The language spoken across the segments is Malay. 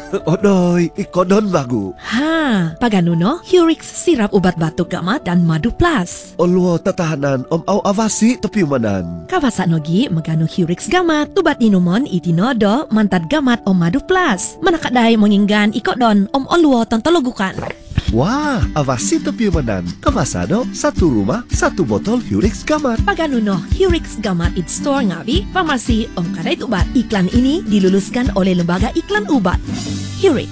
Odoy, ikodon bagu. Ha, pagano no? Hurix sirap ubat batuk gamat dan madu plus. Olwo tatahanan au avasi tepiyumanan. Kawasa nogi magano Hurix gamat. Ubat inuman itinodo mantad gamat madu plus. Manakaday menginggan ikodon olwo tantologukan. Wah, avasi tepiyumanan. Kamasado, satu rumah, satu botol Hurix gamat. Pagano no, Hurix gamat it store ngawi, farmasi kadait ubat. Iklan ini diluluskan oleh Lembaga Iklan Ubat. Hurix.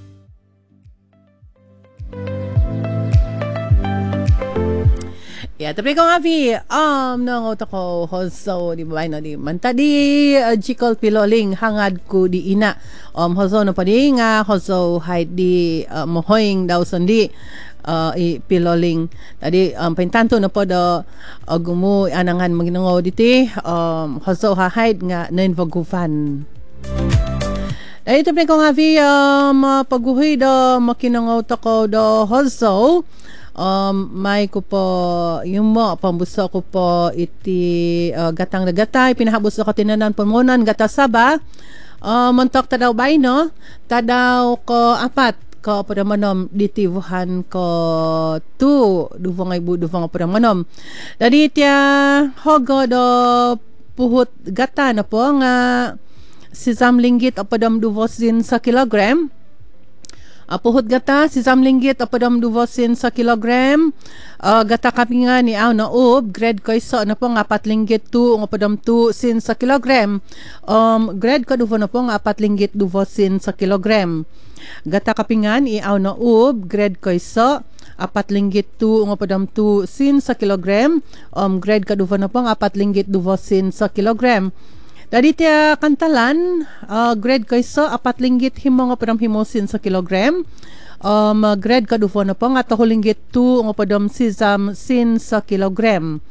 Ya, tapi kung avi, nang ko hoso di bay no di mantadi jikol piloling hangad ko di ina hoso no padi nga hoso hay di mohoing daw sandi i piloling tadi pentanto no podo gumu anangan maginango diti hoso hay nga nen vagufan. Dahil ito kung avi paguhi do makinango ko do hoso may ko po yung mo pambuso ko po iti gatang na gatay pinahabuso ko tinanan pulmonan gata saba montok tadaw bay no tadaw ko apat ko padamanom ditivuhan ko tu duvang ibu duvang padamanom dadi tia hogo do puhut gata na po nga sisam linggit apadam duvosin sa kilogram. Puhut gata sisam linggit apadam duvosin sa kilogram. Gata kapingan ni aw na ub grade ko iso na po nga 4 linggit tu apadam tu sin sa kilogram. Grade ko duvo na po nga 4 linggit duvosin sa kilogram. Gata kapingan i aw na ub grade ko iso 4 linggit tu apadam tu sin sa kilogram. Grade ko duvo na po nga 4 linggit duvosin sa kilogram. Dadi tia kantalan, grade ko iso, 4 linggit himo nga padam himosin sa kilogram. Grade ka dufo na po nga 2 linggit 2 nga padam sisam sin sa kilogram.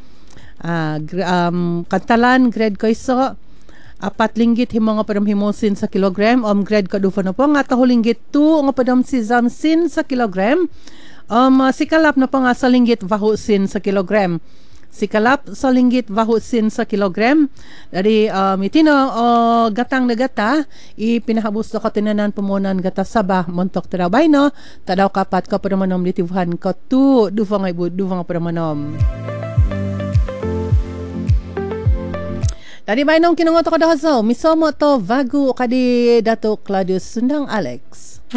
Kantalan, grade ko iso, 4 linggit himo nga padam himosin sa kilogram. Grade ka dufo na po nga 2 linggit 2 nga padam sisam sin sa kilogram. Sikalap na po nga 1 linggit vahu sin sa kilogram. Sikalap sa linggit vahusin sa kilogram. Dari itino gatang na gata ipinahabus ko tinanan pumunan gata saba montok terabay no tadaw kapat ka padamanom ditivuhan ko tu duvang ibu duvang padamanom. Tadi bay nong kinungo to kada haso misomo to vagu kadi Dato Claudius Sundang Alex.